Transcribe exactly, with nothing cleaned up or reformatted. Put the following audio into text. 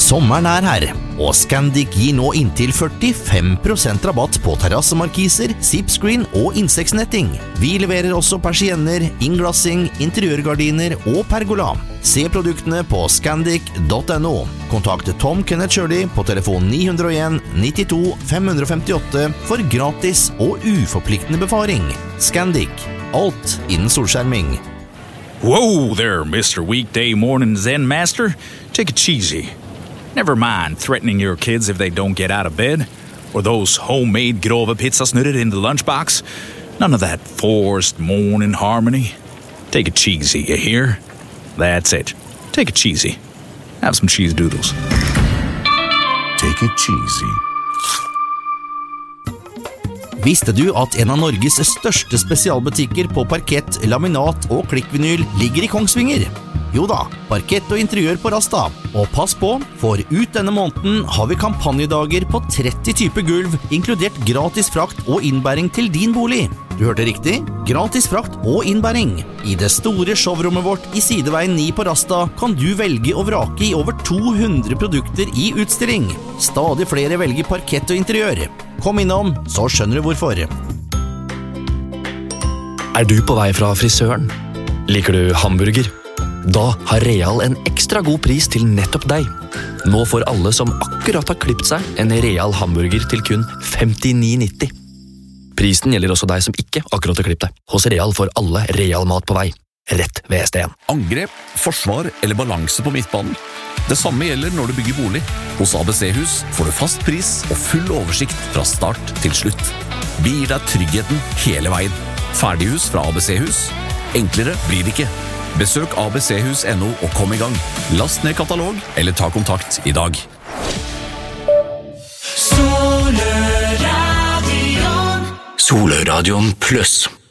Sommeren er her, og Scandic gir nå inntil førtifem prosent rabatt på terrassemarkiser, zipscreen og insektnetting. Vi leverer også persienner, innglassing, interiørgardiner og pergola. Se produktene på scandic punktum no. Kontakt Tom Kenneth Shirley på telefon ni null en nittito fem femtiåtte for gratis og uforpliktende befaring. Scandic, alt innen solskjerming. Whoa there, Mister Weekday Morning Zen Master. Take it cheesy. Never mind threatening your kids if they don't get out of bed, or those homemade grove pizzasnurrer in the lunchbox. None of that forced morning harmony. Take it cheesy, you hear? That's it. Take it cheesy. Have some cheese doodles. Take it cheesy. Visste du at en av Norges største spesialbutikker på parkett, laminat og klikkvinyl ligger i Kongsvinger? Jo da, parkett og interiør på Rasta. Og pass på, for ut denne måneden har vi kampanjedager på tretti typer gulv, inkludert gratis frakt og innbæring til din bolig. Du hørte riktig? Gratis frakt og innbæring. I det store showrommet vårt i Sideveien ni på Rasta kan du velge og vrake i over to hundre produkter i utstilling. Stadig flere velger parkett og interiør. Kom innom, så skjønner du hvorfor. Er du på vei fra frisøren? Liker du hamburger? Da har Real en ekstra god pris til nettopp deg. Nå får alle som akkurat har klippet seg en Real hamburger til kun femtini nitti. Prisen gjelder også deg som ikke akkurat har klippet deg. Hos Real får alle Real mat på vei. Rett ved S D en. Angrep, forsvar eller balanse på midtbanen. Det samme gjelder når du bygger bolig. Hos A B C-hus får du fast pris og full oversikt fra start til slutt. Vi gir deg tryggheten hele veien. Ferdighus fra A B C-hus. Enklere blir det ikke. Besøk A B C hus punktum no og kom i gang. Last ned katalog eller ta kontakt i dag. Soløradion. Soløradion pluss.